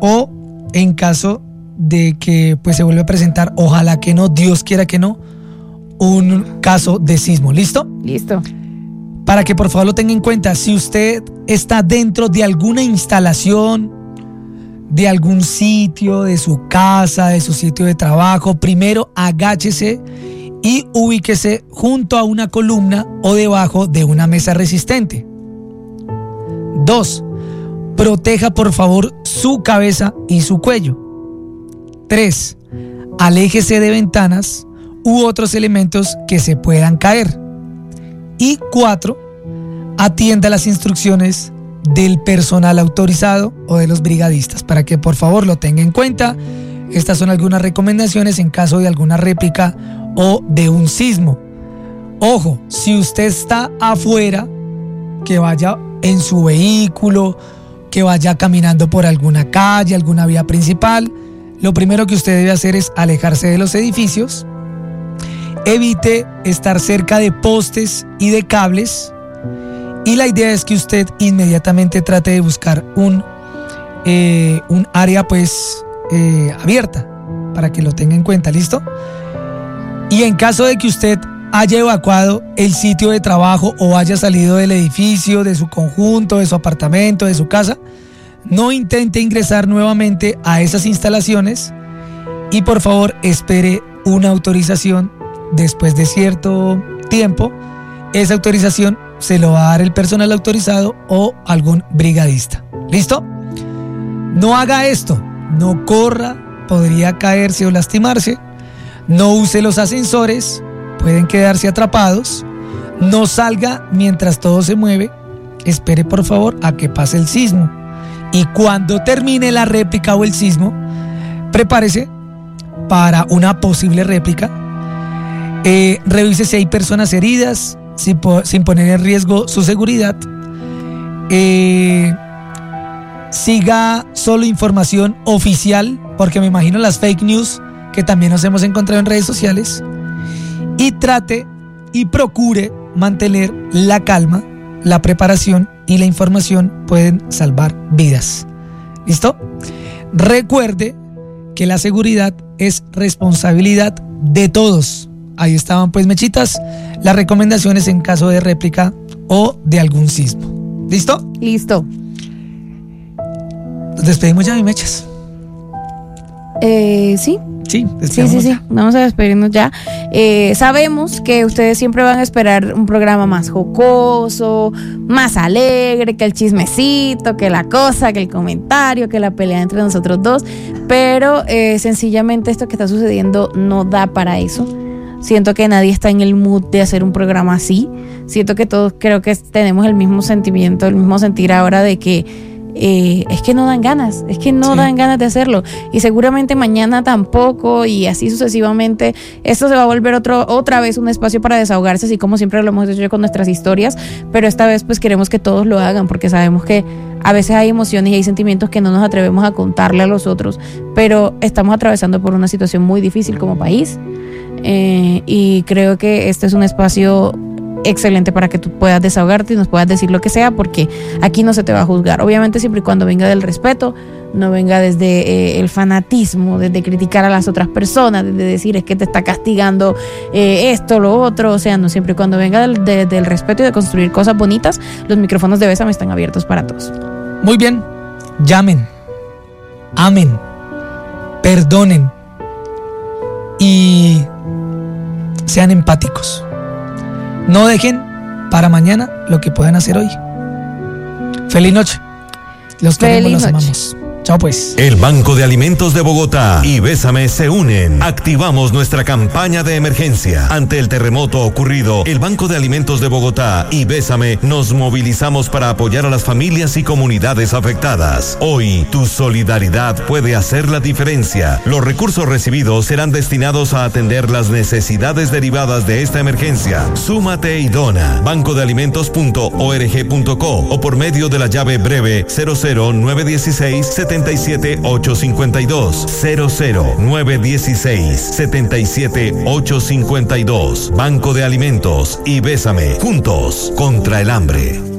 o en caso de que pues se vuelva a presentar, ojalá que no, Dios quiera que no, un caso de sismo. ¿Listo? Listo. Para que por favor lo tenga en cuenta, si usted está dentro de alguna instalación, de algún sitio, de su casa, de su sitio de trabajo, primero agáchese y ubíquese junto a una columna o debajo de una mesa resistente. 2. Proteja por favor su cabeza y su cuello. 3. Aléjese de ventanas u otros elementos que se puedan caer. Y 4. Atienda las instrucciones del personal autorizado o de los brigadistas, para que por favor lo tenga en cuenta. Estas son algunas recomendaciones en caso de alguna réplica o de un sismo. Ojo, si usted está afuera, que vaya en su vehículo, que vaya caminando por alguna calle, alguna vía principal, lo primero que usted debe hacer es alejarse de los edificios. Evite estar cerca de postes y de cables. Y la idea es que usted inmediatamente trate de buscar un área pues abierta, para que lo tenga en cuenta. ¿Listo? Y en caso de que usted haya evacuado el sitio de trabajo o haya salido del edificio, de su conjunto, de su apartamento, de su casa, no intente ingresar nuevamente a esas instalaciones y por favor espere una autorización. Después de cierto tiempo, esa autorización se lo va a dar el personal autorizado o algún brigadista. ¿Listo? No haga esto, no corra, podría caerse o lastimarse. No use los ascensores, pueden quedarse atrapados. No salga mientras todo se mueve. Espere por favor a que pase el sismo. Y cuando termine la réplica o el sismo, prepárese para una posible réplica. Revise si hay personas heridas, sin poner en riesgo su seguridad. Siga solo información oficial, porque me imagino las fake news que también nos hemos encontrado en redes sociales. Y trate y procure mantener la calma. La preparación y la información pueden salvar vidas. ¿Listo? Recuerde que la seguridad es responsabilidad de todos. Ahí estaban pues, mechitas, las recomendaciones en caso de réplica o de algún sismo. ¿Listo? Listo. Nos despedimos ya, mi mechas. Sí. Sí. Vamos a despedirnos ya. Sabemos que ustedes siempre van a esperar un programa más jocoso, más alegre, que el chismecito, que la cosa, que el comentario, que la pelea entre nosotros dos, pero sencillamente esto que está sucediendo no da para eso. Siento que nadie está en el mood de hacer un programa así. Siento que todos creo que tenemos el mismo sentimiento, el mismo sentir ahora de que es que no dan ganas, dan ganas de hacerlo, y seguramente mañana tampoco, y así sucesivamente. Esto se va a volver otra vez un espacio para desahogarse, así como siempre lo hemos hecho con nuestras historias, pero esta vez pues queremos que todos lo hagan, porque sabemos que a veces hay emociones y hay sentimientos que no nos atrevemos a contarle a los otros, pero estamos atravesando por una situación muy difícil como país, y creo que este es un espacio excelente para que tú puedas desahogarte y nos puedas decir lo que sea, porque aquí no se te va a juzgar, obviamente siempre y cuando venga del respeto, no venga desde el fanatismo, desde criticar a las otras personas, desde decir es que te está castigando esto, lo otro, o sea, no, siempre y cuando venga del respeto y de construir cosas bonitas. Los micrófonos de Bésame están abiertos para todos. Muy bien, llamen, amen, perdonen y sean empáticos. No dejen para mañana lo que puedan hacer hoy. Feliz noche. Los queremos, los amamos. Chao pues. El Banco de Alimentos de Bogotá y Bésame se unen. Activamos nuestra campaña de emergencia. Ante el terremoto ocurrido, el Banco de Alimentos de Bogotá y Bésame nos movilizamos para apoyar a las familias y comunidades afectadas. Hoy, tu solidaridad puede hacer la diferencia. Los recursos recibidos serán destinados a atender las necesidades derivadas de esta emergencia. Súmate y dona. bancodealimentos.org.co o por medio de la llave breve 00916 77852 00916 77852. Banco de Alimentos y Bésame, juntos contra el hambre.